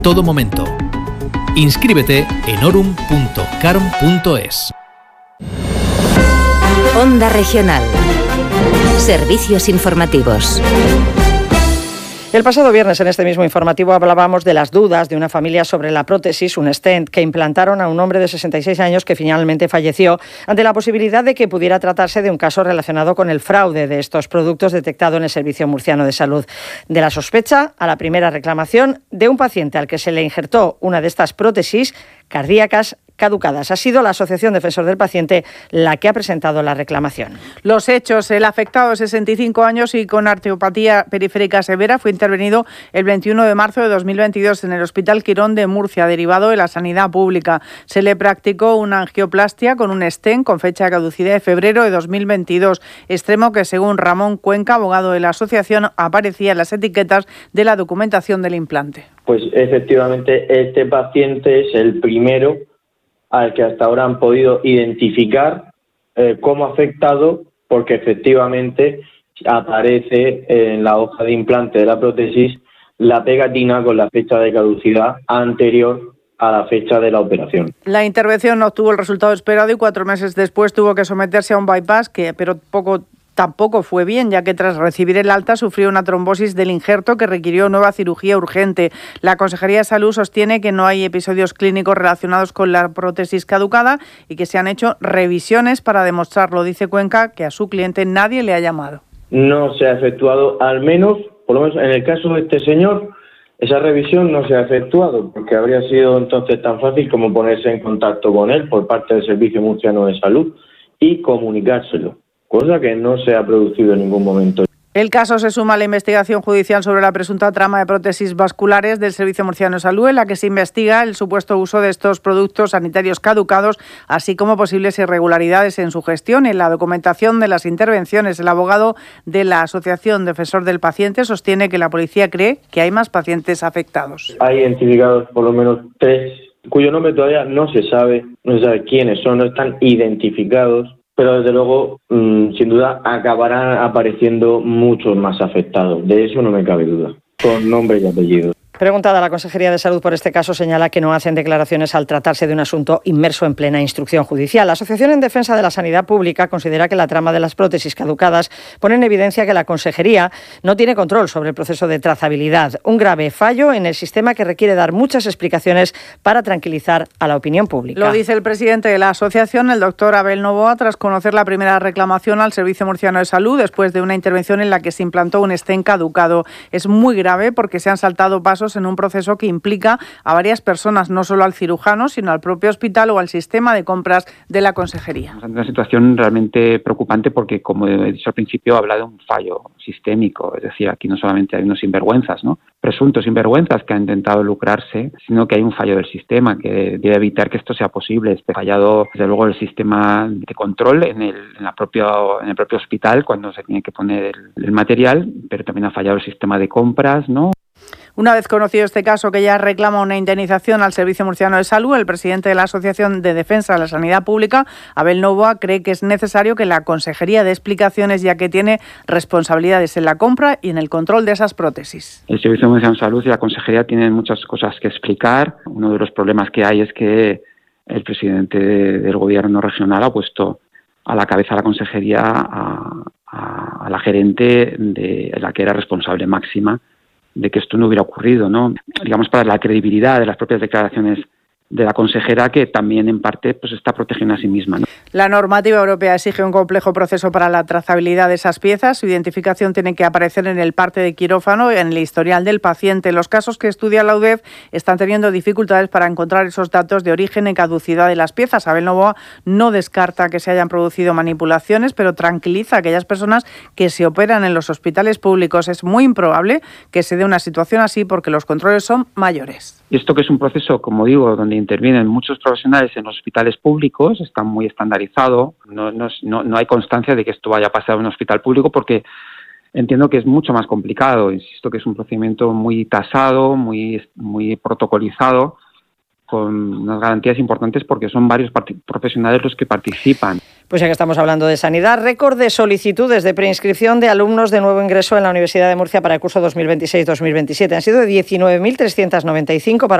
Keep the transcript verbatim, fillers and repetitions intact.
todo momento. Inscríbete en orum punto carm punto es. Onda Regional. Servicios informativos. El pasado viernes, en este mismo informativo, hablábamos de las dudas de una familia sobre la prótesis, un stent, que implantaron a un hombre de sesenta y seis años que finalmente falleció ante la posibilidad de que pudiera tratarse de un caso relacionado con el fraude de estos productos detectado en el Servicio Murciano de Salud. De la sospecha a la primera reclamación de un paciente al que se le injertó una de estas prótesis cardíacas caducadas. Ha sido la Asociación Defensor del Paciente la que ha presentado la reclamación. Los hechos: el afectado de sesenta y cinco años y con arteriopatía periférica severa fue intervenido el veintiuno de marzo de dos mil veintidós en el Hospital Quirón de Murcia, derivado de la sanidad pública. Se le practicó una angioplastia con un stent con fecha de caducidad de febrero de dos mil veintidós, extremo que, según Ramón Cuenca, abogado de la asociación, aparecía en las etiquetas de la documentación del implante. Pues efectivamente este paciente es el primero al que hasta ahora han podido identificar eh, como afectado, porque efectivamente aparece en la hoja de implante de la prótesis la pegatina con la fecha de caducidad anterior a la fecha de la operación. La intervención no obtuvo el resultado esperado y cuatro meses después tuvo que someterse a un bypass, que pero poco tampoco fue bien, ya que tras recibir el alta sufrió una trombosis del injerto que requirió nueva cirugía urgente. La Consejería de Salud sostiene que no hay episodios clínicos relacionados con la prótesis caducada y que se han hecho revisiones para demostrarlo. Dice Cuenca que a su cliente nadie le ha llamado. No se ha efectuado, al menos, por lo menos en el caso de este señor, esa revisión no se ha efectuado, porque habría sido entonces tan fácil como ponerse en contacto con él por parte del Servicio Murciano de Salud y comunicárselo, cosa que no se ha producido en ningún momento. El caso se suma a la investigación judicial sobre la presunta trama de prótesis vasculares del Servicio Murciano de Salud, en la que se investiga el supuesto uso de estos productos sanitarios caducados, así como posibles irregularidades en su gestión. En la documentación de las intervenciones, el abogado de la Asociación Defensor del Paciente sostiene que la policía cree que hay más pacientes afectados. Hay identificados por lo menos tres, cuyo nombre todavía no se sabe, no se sabe quiénes son, no están identificados. Pero desde luego, mmm, sin duda, acabarán apareciendo muchos más afectados. De eso no me cabe duda, con nombre y apellido. Preguntada a la Consejería de Salud por este caso, señala que no hacen declaraciones al tratarse de un asunto inmerso en plena instrucción judicial. La Asociación en Defensa de la Sanidad Pública considera que la trama de las prótesis caducadas pone en evidencia que la Consejería no tiene control sobre el proceso de trazabilidad. Un grave fallo en el sistema que requiere dar muchas explicaciones para tranquilizar a la opinión pública. Lo dice el presidente de la asociación, el doctor Abel Novoa, tras conocer la primera reclamación al Servicio Murciano de Salud después de una intervención en la que se implantó un stent caducado. Es muy grave porque se han saltado pasos en un proceso que implica a varias personas, no solo al cirujano, sino al propio hospital o al sistema de compras de la Consejería. Es una situación realmente preocupante porque, como he dicho al principio, habla de un fallo sistémico. Es decir, aquí no solamente hay unos sinvergüenzas, ¿no?, presuntos sinvergüenzas que han intentado lucrarse, sino que hay un fallo del sistema que debe evitar que esto sea posible. Este fallado, desde luego, el sistema de control en el, en la propia, en el propio hospital cuando se tiene que poner el, el material, pero también ha fallado el sistema de compras, ¿no? Una vez conocido este caso, que ya reclama una indemnización al Servicio Murciano de Salud, el presidente de la Asociación de Defensa de la Sanidad Pública, Abel Novoa, cree que es necesario que la Consejería dé explicaciones, ya que tiene responsabilidades en la compra y en el control de esas prótesis. El Servicio Murciano de Salud y la Consejería tienen muchas cosas que explicar. Uno de los problemas que hay es que el presidente del Gobierno regional ha puesto a la cabeza de la Consejería a, a, a la gerente de la que era responsable máxima de que esto no hubiera ocurrido, ¿no? Digamos, para la credibilidad de las propias declaraciones de la consejera, que también en parte pues está protegiendo a sí misma, ¿no? La normativa europea exige un complejo proceso para la trazabilidad de esas piezas. Su identificación tiene que aparecer en el parte de quirófano, en el historial del paciente. Los casos que estudia la U D E F están teniendo dificultades para encontrar esos datos de origen y caducidad de las piezas. Abel Novoa no descarta que se hayan producido manipulaciones, pero tranquiliza a aquellas personas que se operan en los hospitales públicos. Es muy improbable que se dé una situación así porque los controles son mayores. Y esto, que es un proceso, como digo, donde intervienen muchos profesionales en los hospitales públicos, está muy estandarizado, no, no, no hay constancia de que esto vaya a pasar en un hospital público porque entiendo que es mucho más complicado. Insisto que es un procedimiento muy tasado, muy, muy protocolizado, con unas garantías importantes porque son varios profesionales los que participan. Pues ya que estamos hablando de sanidad, récord de solicitudes de preinscripción de alumnos de nuevo ingreso en la Universidad de Murcia para el curso dos mil veintiséis dos mil veintisiete. Han sido de diecinueve mil trescientos noventa y cinco para